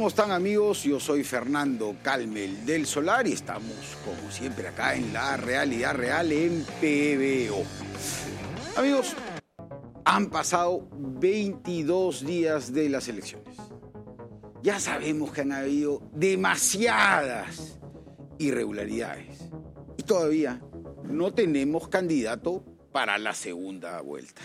¿Cómo están, amigos? Yo soy Fernando Calmel del Solar y estamos, como siempre, acá en La Realidad Real en PBO. Amigos, han pasado 22 días de las elecciones. Ya sabemos que han habido demasiadas irregularidades y todavía no tenemos candidato para la segunda vuelta.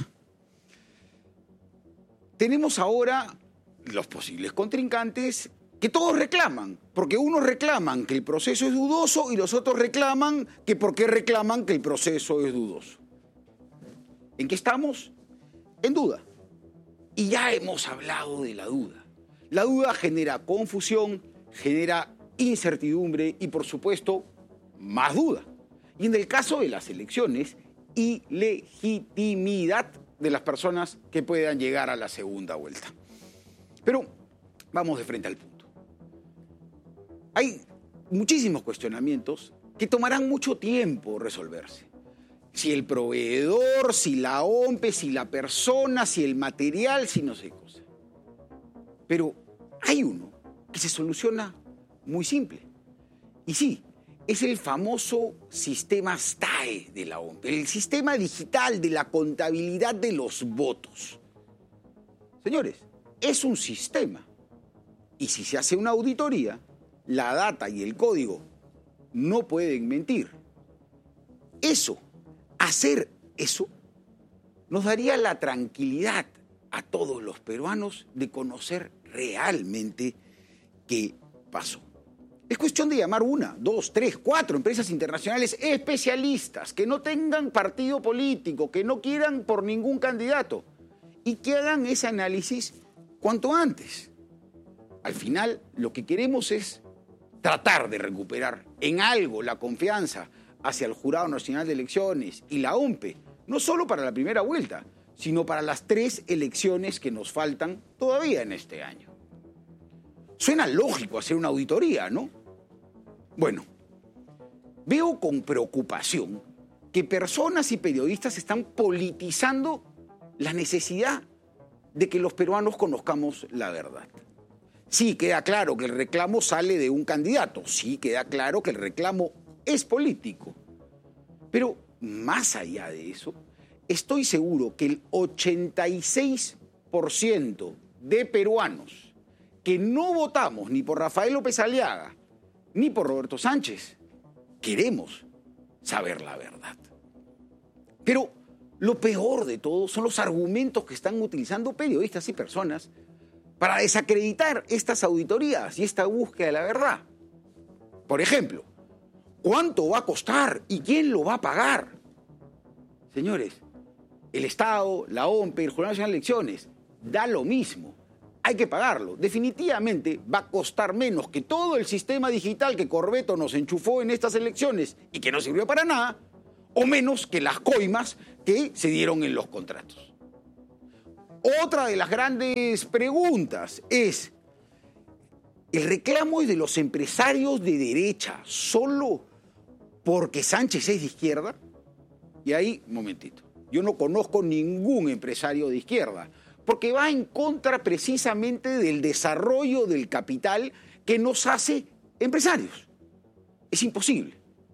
Tenemos ahora los posibles contrincantes que todos reclaman, porque unos reclaman que el proceso es dudoso y los otros reclaman que por qué reclaman que el proceso es dudoso. ¿En qué estamos? En duda. Y ya hemos hablado de la duda. La duda genera confusión, genera incertidumbre y, por supuesto, más duda. Y en el caso de las elecciones, ilegitimidad de las personas que puedan llegar a la segunda vuelta. Pero vamos de frente al punto. Hay muchísimos cuestionamientos que tomarán mucho tiempo resolverse. Si el proveedor, si la OMPE, si la persona, si el material, si no sé qué cosa. Pero hay uno que se soluciona muy simple. Y sí, es el famoso sistema STAE de la OMPE, el sistema digital de la contabilidad de los votos. Señores, es un sistema. Y si se hace una auditoría, la data y el código no pueden mentir. Hacer eso, nos daría la tranquilidad a todos los peruanos de conocer realmente qué pasó. Es cuestión de llamar 1, 2, 3, 4 empresas internacionales especialistas que no tengan partido político, que no quieran por ningún candidato y que hagan ese análisis cuanto antes. Al final, lo que queremos es tratar de recuperar en algo la confianza hacia el Jurado Nacional de Elecciones y la OMPE, no solo para la primera vuelta, sino para las 3 elecciones que nos faltan todavía en este año. Suena lógico hacer una auditoría, ¿no? Bueno, veo con preocupación que personas y periodistas están politizando la necesidad de que los peruanos conozcamos la verdad. Sí, queda claro que el reclamo sale de un candidato, sí, queda claro que el reclamo es político. Pero más allá de eso, estoy seguro que el 86% de peruanos que no votamos ni por Rafael López Aliaga ni por Roberto Sánchez queremos saber la verdad. Pero lo peor de todo son los argumentos que están utilizando periodistas y personas para desacreditar estas auditorías y esta búsqueda de la verdad. Por ejemplo, ¿cuánto va a costar y quién lo va a pagar? Señores, el Estado, la OMPE, el Jurado Nacional de Elecciones, da lo mismo. Hay que pagarlo. Definitivamente va a costar menos que todo el sistema digital que Corbeto nos enchufó en estas elecciones y que no sirvió para nada, o menos que las coimas que se dieron en los contratos. Otra de las grandes preguntas es, ¿el reclamo es de los empresarios de derecha solo porque Sánchez es de izquierda? Y ahí, un momentito, yo no conozco ningún empresario de izquierda, porque va en contra precisamente del desarrollo del capital que nos hace empresarios. Es imposible.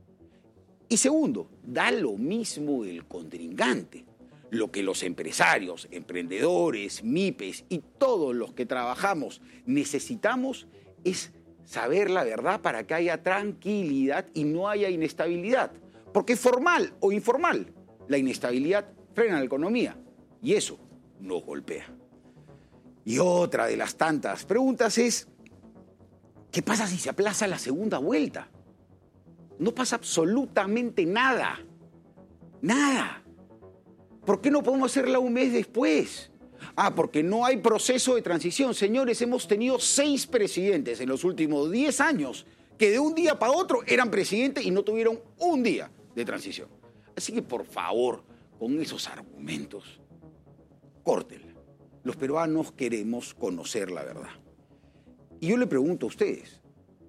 Y segundo, da lo mismo el contrincante. Lo que los empresarios, emprendedores, MIPES y todos los que trabajamos necesitamos es saber la verdad para que haya tranquilidad y no haya inestabilidad. Porque formal o informal, la inestabilidad frena la economía y eso nos golpea. Y otra de las tantas preguntas es, ¿qué pasa si se aplaza la segunda vuelta? No pasa absolutamente nada. Nada. ¿Por qué no podemos hacerla un mes después? Porque no hay proceso de transición. Señores, hemos tenido 6 presidentes en los últimos 10 años que de un día para otro eran presidentes y no tuvieron un día de transición. Así que, por favor, con esos argumentos, córtenla. Los peruanos queremos conocer la verdad. Y yo le pregunto a ustedes,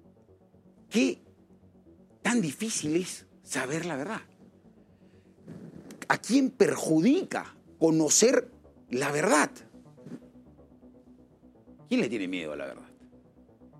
¿qué tan difícil es saber la verdad? ¿A quién perjudica conocer la verdad? ¿Quién le tiene miedo a la verdad?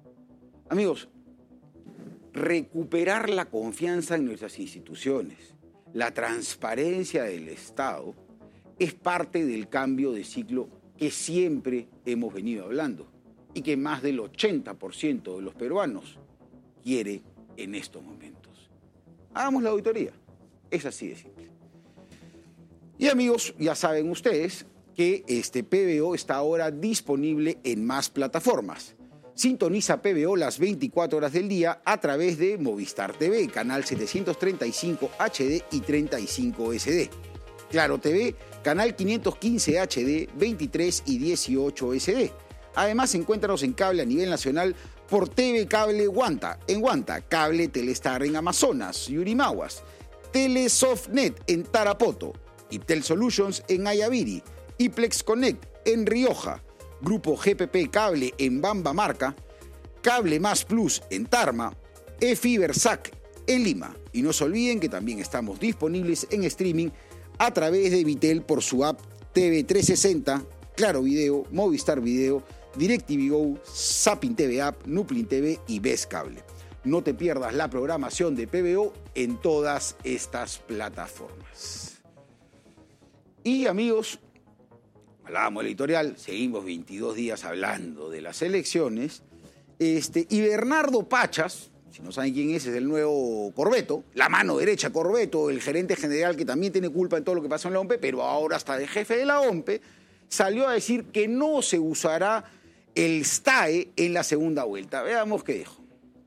Amigos, recuperar la confianza en nuestras instituciones, la transparencia del Estado, es parte del cambio de ciclo que siempre hemos venido hablando y que más del 80% de los peruanos quiere en estos momentos. Hagamos la auditoría. Es así de simple. Y amigos, ya saben ustedes que este PBO está ahora disponible en más plataformas. Sintoniza PBO las 24 horas del día a través de Movistar TV, canal 735 HD y 35 SD. Claro TV, canal 515 HD, 23 y 18 SD. Además, encuéntranos en cable a nivel nacional por TV Cable Huanta, en Huanta, Cable Telestar en Amazonas, Yurimaguas, Telesoftnet en Tarapoto, Iptel Solutions en Ayaviri, Iplex Connect en Rioja, Grupo GPP Cable en Bambamarca, Cable Más Plus en Tarma, eFibersac en Lima. Y no se olviden que también estamos disponibles en streaming a través de Vitel por su app TV 360, Claro Video, Movistar Video, DirecTV Go, Zapping TV App, Nuplin TV y Ves Cable. No te pierdas la programación de PBO en todas estas plataformas. Y amigos, hablábamos del editorial, seguimos 22 días hablando de las elecciones, y Bernardo Pachas, si no saben quién es el nuevo Corbeto, la mano derecha Corbeto, el gerente general que también tiene culpa en todo lo que pasó en la OMPE, pero ahora está de jefe de la OMPE, salió a decir que no se usará el STAE en la segunda vuelta. Veamos qué dijo.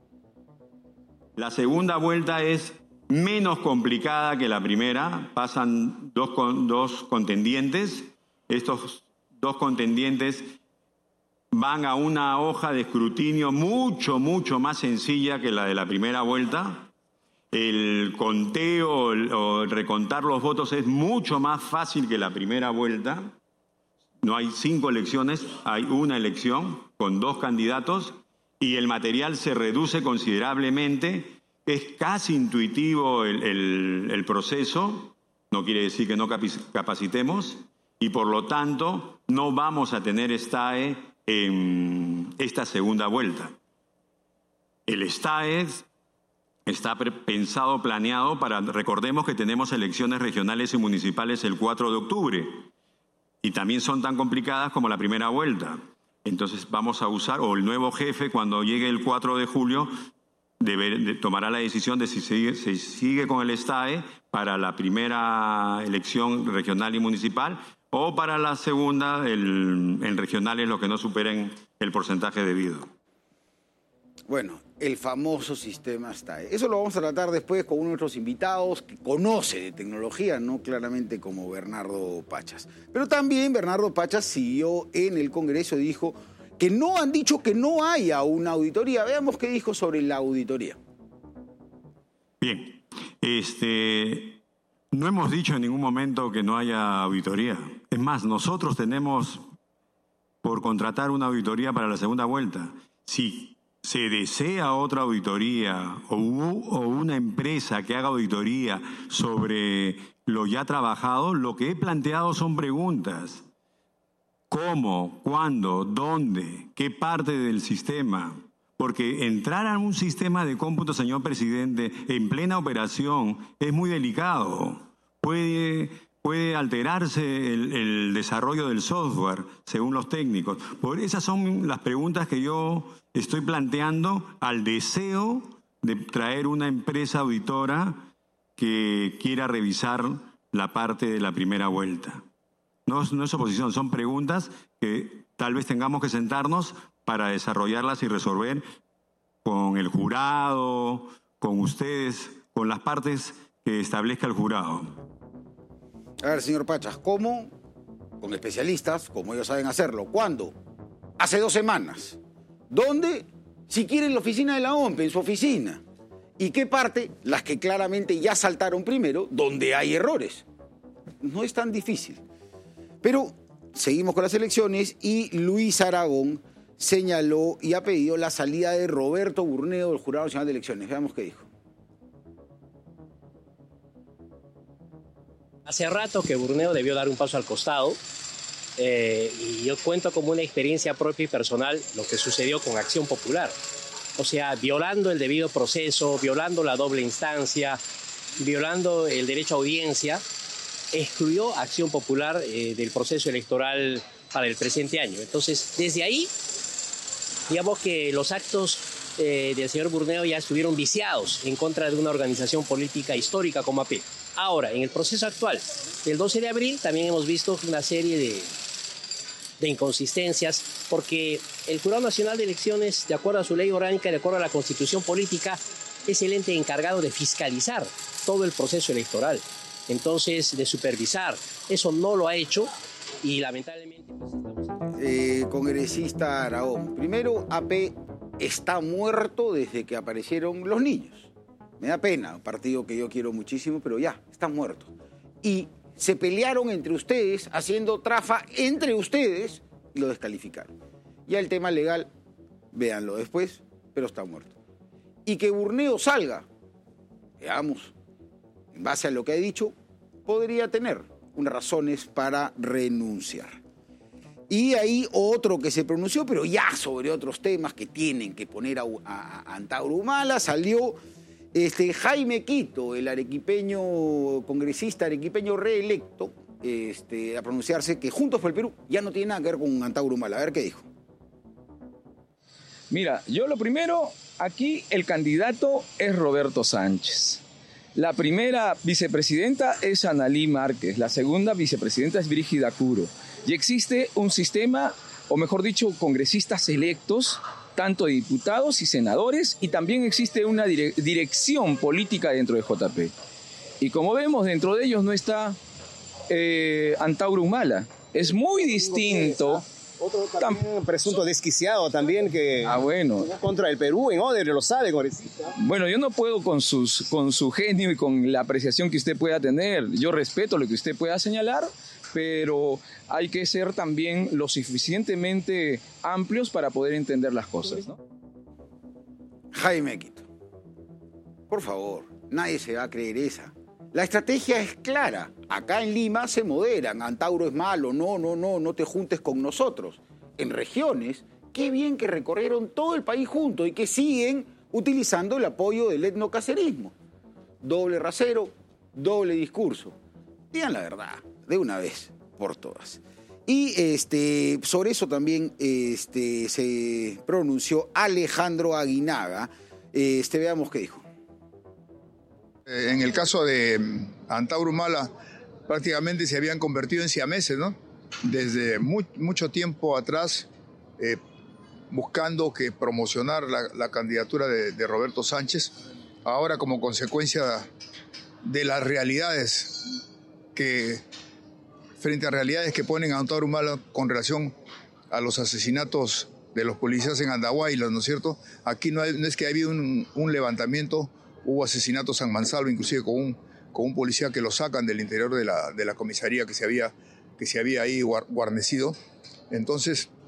La segunda vuelta es menos complicada que la primera. Pasan dos contendientes. Estos dos contendientes van a una hoja de escrutinio mucho más sencilla que la de la primera vuelta. El conteo o recontar los votos es mucho más fácil que la primera vuelta. No hay 5 elecciones, hay una elección con 2 candidatos y el material se reduce considerablemente. Es casi intuitivo el proceso, no quiere decir que no capacitemos, y por lo tanto no vamos a tener STAE en esta segunda vuelta. El STAE está pensado, planeado para, recordemos que tenemos elecciones regionales y municipales el 4 de octubre, y también son tan complicadas como la primera vuelta. Entonces vamos a usar, o el nuevo jefe cuando llegue el 4 de julio, tomará la decisión de si se sigue con el STAE para la primera elección regional y municipal o para la segunda en regionales los que no superen el porcentaje debido. Bueno, el famoso sistema STAE. Eso lo vamos a tratar después con uno de nuestros invitados que conoce de tecnología, no claramente como Bernardo Pachas. Pero también Bernardo Pachas siguió en el Congreso y dijo que no han dicho que no haya una auditoría. Veamos qué dijo sobre la auditoría. Bien, no hemos dicho en ningún momento que no haya auditoría. Es más, nosotros tenemos por contratar una auditoría para la segunda vuelta. Si se desea otra auditoría o una empresa que haga auditoría sobre lo ya trabajado, lo que he planteado son preguntas. ¿Cómo? ¿Cuándo? ¿Dónde? ¿Qué parte del sistema? Porque entrar a un sistema de cómputo, señor presidente, en plena operación es muy delicado. Puede alterarse el desarrollo del software, según los técnicos. Por esas son las preguntas que yo estoy planteando al deseo de traer una empresa auditora que quiera revisar la parte de la primera vuelta. No es oposición, son preguntas que tal vez tengamos que sentarnos para desarrollarlas y resolver con el jurado, con ustedes, con las partes que establezca el jurado. A ver, señor Pachas, ¿cómo? Con especialistas, como ellos saben hacerlo. ¿Cuándo? Hace 2 semanas. ¿Dónde? Si quiere en la oficina de la OMPE, en su oficina. ¿Y qué parte? Las que claramente ya saltaron primero, donde hay errores. No es tan difícil. Pero seguimos con las elecciones y Luis Aragón señaló y ha pedido la salida de Roberto Burneo del Jurado Nacional de Elecciones. Veamos qué dijo. Hace rato que Burneo debió dar un paso al costado y yo cuento como una experiencia propia y personal lo que sucedió con Acción Popular. o sea, violando el debido proceso, violando la doble instancia, violando el derecho a audiencia, excluyó Acción Popular del proceso electoral para el presente año. Entonces, desde ahí, digamos que los actos del señor Burneo ya estuvieron viciados en contra de una organización política histórica como AP. Ahora, en el proceso actual del 12 de abril, también hemos visto una serie de inconsistencias, porque el Jurado Nacional de Elecciones, de acuerdo a su ley orgánica, de acuerdo a la Constitución Política, es el ente encargado de fiscalizar todo el proceso electoral. Entonces, de supervisar. Eso no lo ha hecho y lamentablemente pues, estamos... Congresista Araón, primero, AP está muerto desde que aparecieron los niños. Me da pena, un partido que yo quiero muchísimo, pero ya, está muerto. Y se pelearon entre ustedes, haciendo trafa entre ustedes, y lo descalificaron. Ya el tema legal, véanlo después, pero está muerto. Y que Burneo salga, veamos, en base a lo que ha dicho, podría tener unas razones para renunciar. Y ahí otro que se pronunció, pero ya sobre otros temas que tienen que poner a Antauro Humala, salió Jaime Quito, el arequipeño, congresista arequipeño reelecto, a pronunciarse que Juntos por el Perú ya no tiene nada que ver con Antauro Humala. A ver qué dijo. Mira, yo lo primero, aquí el candidato es Roberto Sánchez. La primera vicepresidenta es Analí Márquez, la segunda vicepresidenta es Brígida Curo. Y existe un sistema, o mejor dicho, congresistas electos, tanto de diputados y senadores, y también existe una dirección política dentro de JP. Y como vemos, dentro de ellos no está Antauro Humala. Es muy distinto. Otro también presunto desquiciado también que bueno. Contra el Perú en Oder, lo sabe, congresista. Bueno, yo no puedo con su genio y con la apreciación que usted pueda tener. Yo respeto lo que usted pueda señalar, pero hay que ser también lo suficientemente amplios para poder entender las cosas, ¿no? Jaime Quito, por favor, nadie se va a creer esa. La estrategia es clara. Acá en Lima se moderan. Antauro es malo, no te juntes con nosotros. En regiones, qué bien que recorrieron todo el país juntos y que siguen utilizando el apoyo del etnocacerismo. Doble rasero, doble discurso. Digan la verdad, de una vez por todas. Y sobre eso también se pronunció Alejandro Aguinaga. Veamos qué dijo. En el caso de Antauro Humala, prácticamente se habían convertido en siameses, ¿no? Desde mucho tiempo atrás, buscando que promocionar la candidatura de Roberto Sánchez. Ahora, como consecuencia de las realidades frente a realidades que ponen a Antauro Humala con relación a los asesinatos de los policías en Andahuaylas, ¿no es cierto? Aquí no es que haya habido un levantamiento. Hubo asesinatos en San Mansalva, inclusive con un policía que lo sacan del interior de la comisaría que se había ahí guarnecido. Entonces,